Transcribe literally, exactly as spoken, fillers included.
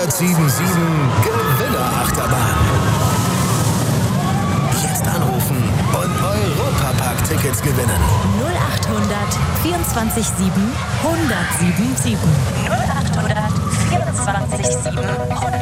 hundertsieben Gewinnerachterbahn. Jetzt anrufen und Europapark-Tickets gewinnen. null achthundert vierundzwanzig sieben hundertsieben sieben. null achthundert vierundzwanzig sieben